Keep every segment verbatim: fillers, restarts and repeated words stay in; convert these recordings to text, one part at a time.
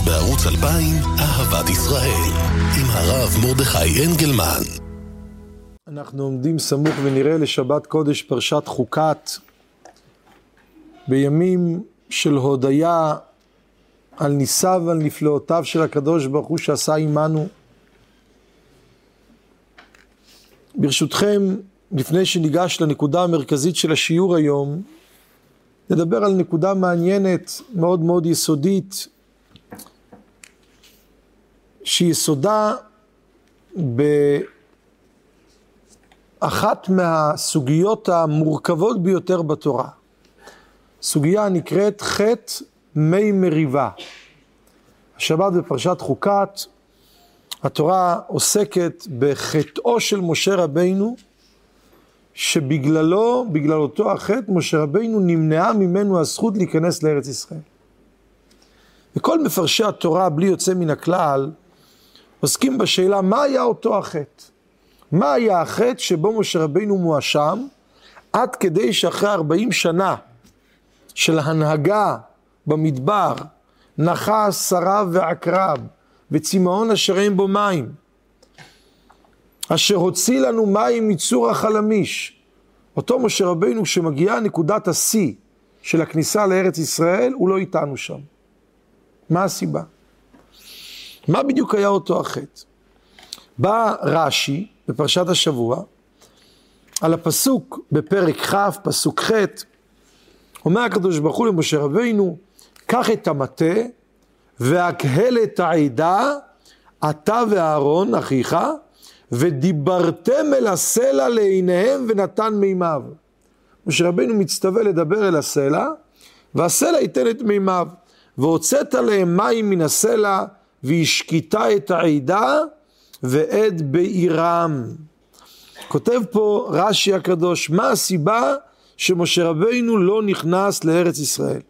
בערוץ אלפיים, אהבת ישראל, עם הרב מרדכי אנגלמן. אנחנו עומדים סמוך ונראה לשבת קודש פרשת חוקת, בימים של הודיה על ניסיו ועל נפלאותיו של הקדוש ברוך הוא שעשה עמנו. ברשותכם, לפני שניגש לנקודה המרכזית של השיעור היום, נדבר על נקודה מעניינת, מאוד מאוד יסודית, שיסודה באחת מהסוגיות המורכבות ביותר בתורה. סוגיה נקראת חטא מי מריבה. השבת בפרשת חוקת, התורה עוסקת בחטאו של משה רבינו, שבגללו, בגלל אותו החטא, משה רבינו נמנעה ממנו הזכות להיכנס לארץ ישראל. וכל מפרשי התורה, בלי יוצא מן הכלל, עוסקים בשאלה מה היה אותו החטא. מה היה החטא שבו משה רבינו מואשם, עד כדי שאחרי ארבעים שנה של הנהגה במדבר, נחש, שרף ועקרב, וצמאון אשר אין בו מים, אשר הוציא לנו מים מצור החלמיש. אותו משה רבינו שמגיעה נקודת השיא של הכניסה לארץ ישראל, הוא לא איתנו שם. מה הסיבה? מה בדיוק היה אותו החטא? בא רש"י בפרשת השבוע, על הפסוק בפרק כ', פסוק ח', אומר הקדוש ברוך הוא למשה רבינו, קח את המטה והקהל את העדה, אתה ואהרון אחיך, ודיברתם אל הסלע לעיניהם ונתן מימיו. משה רבינו מצטווה לדבר אל הסלע, והסלע ייתן את מימיו. והוצאת להם מים מן הסלע, והשקיטה את העדה, ועד בעירם. כותב פה רש"י הקדוש, מה הסיבה שמשה רבינו לא נכנס לארץ ישראל?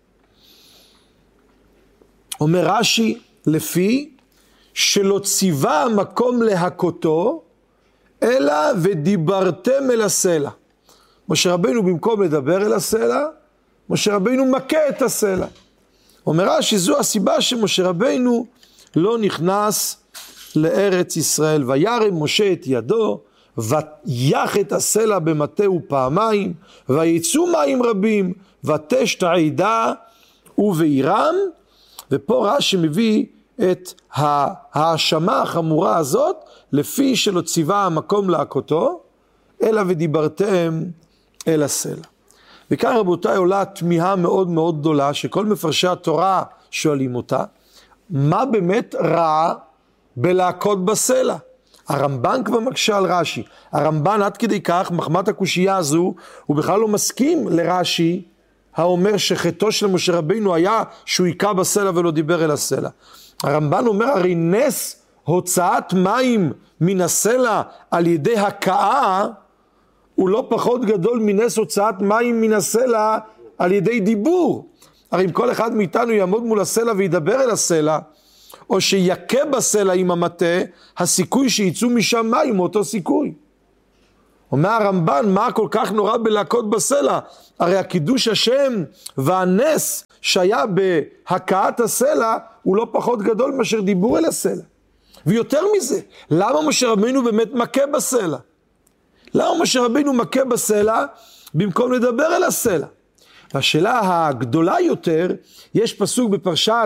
אומר רש"י, לפי שלא ציווה המקום להכותו, אלא ודיברתם אל הסלע. משה רבינו במקום לדבר אל הסלע, משה רבינו מכה את הסלע. אומר רש"י, זו הסיבה שמשה רבינו לא נכנס לארץ ישראל. וירם משה את ידו, ויח את הסלע במטהו פעמיים, ויצאו מים רבים, ותשת העדה ובעירם. ופה רש"י מביא את ההאשמה החמורה הזאת, לפי שלא ציווה המקום להכותו, אלא ודיברתם אל הסלע. וכאן רבותיי עולה תמיהה מאוד מאוד גדולה, שכל מפרשי התורה שואלים אותה, מה באמת רע בלהכות בסלע? הרמב"ן כבר מקשה על רש"י. הרמב"ן עד כדי כך, מחמת הקושייה הזו, הוא בכלל לא מסכים לרש"י, האומר שחטאו של משה רבינו היה שהוא היכה בסלע ולא דיבר אל הסלע. הרמב"ן אומר, הרי נס הוצאת מים מן הסלע על ידי הכאה, הוא לא פחות גדול מנס הוצאת מים מן הסלע על ידי דיבור. הרי אם כל אחד מאיתנו יעמוד מול הסלע וידבר אל הסלע, או שיקה בסלע עם המטה, הסיכוי שיצאו משם מים הוא אותו סיכוי. אומר הרמב"ן, מה כל כך נורא בלהכות בסלע? הרי הקידוש השם והנס שהיה בהכאת הסלע, הוא לא פחות גדול מאשר דיבור אל הסלע. ויותר מזה, למה משה רבינו באמת מכה בסלע? למה משה רבינו מכה בסלע במקום לדבר אל הסלע? והשאלה הגדולה יותר, יש פסוק בפרשת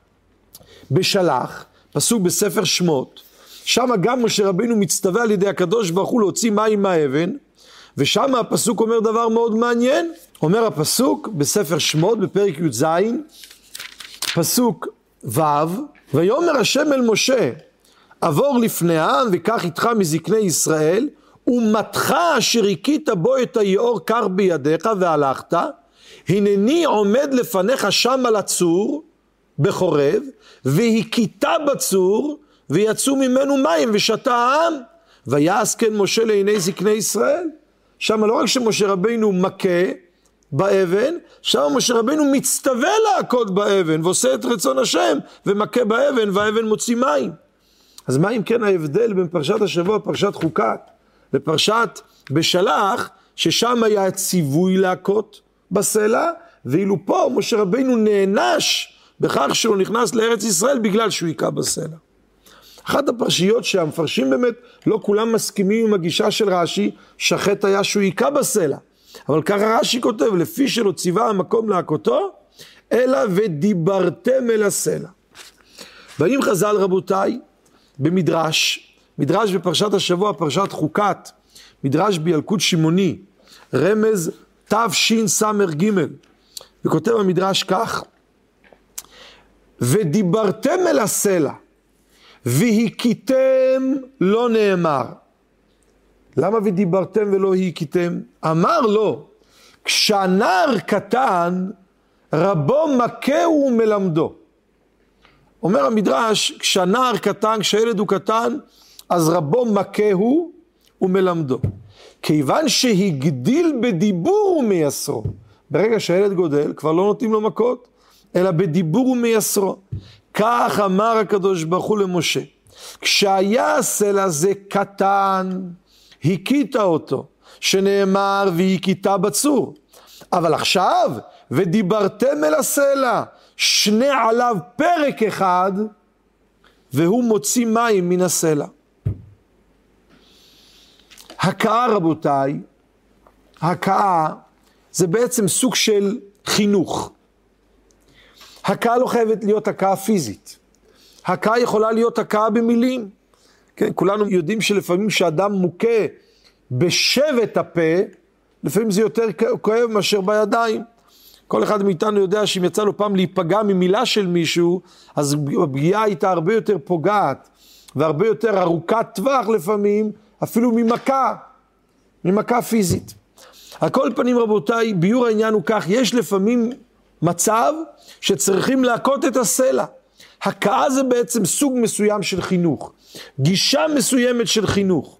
בשלח, פסוק בספר שמות, שם גם משה רבינו מצטווה על ידי הקדוש ברוך הוא להוציא מים מהאבן, ושם הפסוק אומר דבר מאוד מעניין. אומר הפסוק בספר שמות בפרק י"ז, פסוק ו', ויאמר השם אל משה, עבור לפני העם וקח איתך מזקני ישראל, ומתך אשר הכית בו את היאור קח בידיך והלכת, הנני עומד לפניך שם על הצור בחורב, והכיתה בצור, ויצאו ממנו מים ושתה העם, ויעש כן משה לעיני זקני ישראל. שם לא רק שמשה רבינו מכה באבן, שם משה רבינו מצטווה להכות באבן, ועושה את רצון השם, ומכה באבן, והאבן מוציא מים. אז מה אם כן ההבדל בין פרשת השבוע, פרשת חוקת, לפרשת בשלח, ששם היה ציווי להכות בסלע, ואילו פה משה רבינו נענש בכך שהוא נכנס לארץ ישראל בגלל שהוא היכה בסלע. אחת הפרשיות שהמפרשים באמת, לא כולם מסכימים עם הגישה של רש"י, שהחטא היה שהוא היכה בסלע. אבל ככה רש"י כותב, לפי שלא ציווה המקום להכותו, אלא ודיברתם אל הסלע. באים חז"ל רבותיי, במדרש, מדרש בפרשת השבוע, פרשת חוקת, מדרש בילקוט שמעוני, רמז תשס"ג, וכותב המדרש כך, ודיברתם אל הסלע, והיכיתם לא נאמר. למה ודיברתם ולא היכיתם? אמר לו, כשהנער קטן, רבו מכהו ומלמדו. אומר המדרש, כשהנער קטן, כשהילד הוא קטן, אז רבו מכהו ומלמדו. כיוון שהגדיל בדיבור ומייסרו. ברגע שהילד גודל, כבר לא נותנים לו מכות, אלא בדיבור ומייסרו. כך אמר הקדוש ברוך הוא למשה. כשהיה הסלע הזה קטן, הכית אותו, שנאמר והכית בצור. אבל עכשיו, ודיברתם אל הסלע, שני עליו פרק אחד, והוא מוציא מים מן הסלע. הכאה רבותיי, הכאה זה בעצם סוג של חינוך. הכאה לא חייבת להיות הכאה פיזית. הכאה יכולה להיות הכאה במילים. כן, כולנו יודעים שלפעמים שאדם מוכה בשבט הפה, לפעמים זה יותר כואב מאשר בידיים. כל אחד מאיתנו יודע שאם יצא לו פעם להיפגע ממילה של מישהו, אז הפגיעה הייתה הרבה יותר פוגעת, והרבה יותר ארוכת טווח לפעמים, אפילו ממכה, ממכה פיזית. על כל פנים רבותיי, ביור העניין הוא כך, יש לפעמים מצב שצריכים להכות את הסלע. הכאה זה בעצם סוג מסוים של חינוך, גישה מסוימת של חינוך.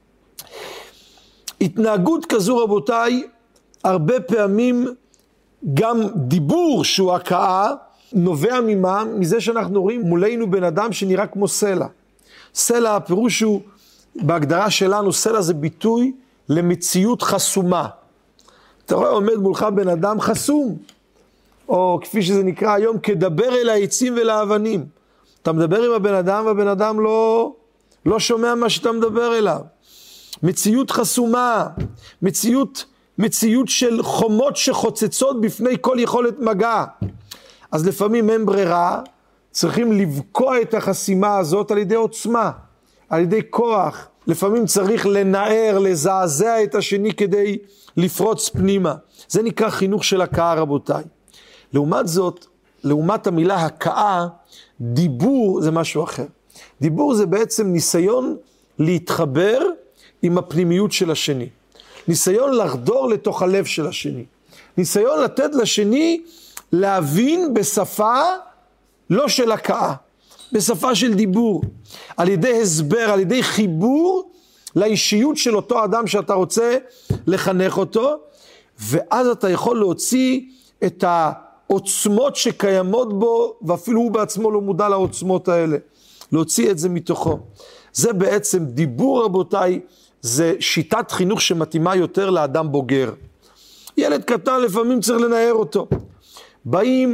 התנהגות כזו רבותיי, הרבה פעמים גם דיבור שהוא הכאה, נובע ממה? מזה שאנחנו רואים מולנו בן אדם שנראה כמו סלע. סלע, הפירוש הוא, בהגדרה שלנו, סלע זה ביטוי למציאות חסומה. אתה רואה, עומד מולך בן אדם חסום, או כפי שזה נקרא היום, כדבר אל העצים ולאבנים. אתה מדבר עם הבן אדם, והבן אדם לא, לא שומע מה שאתה מדבר אליו. מציאות חסומה, מציאות, מציאות של חומות שחוצצות בפני כל יכולת מגע. אז לפעמים אין ברירה, צריכים לבקוע את החסימה הזאת על ידי עוצמה, על ידי כוח. לפעמים צריך לנער, לזעזע את השני כדי לפרוץ פנימה. זה נקרא חינוך של הכאה רבותיי. לעומת זאת, לעומת המילה הכאה, דיבור זה משהו אחר. דיבור זה בעצם ניסיון להתחבר עם הפנימיות של השני. ניסיון לחדור לתוך הלב של השני. ניסיון לתת לשני להבין בשפה לא של הכאה, בשפה של דיבור. על ידי הסבר, על ידי חיבור לאישיות של אותו אדם שאתה רוצה לחנך אותו, ואז אתה יכול להוציא את העוצמות שקיימות בו, ואפילו הוא בעצמו לא מודע לעוצמות האלה. להוציא את זה מתוכו. זה בעצם דיבור רבותיי, זה שיטת חינוך שמתאימה יותר לאדם בוגר. ילד קטן לפעמים צריך לנער אותו. באים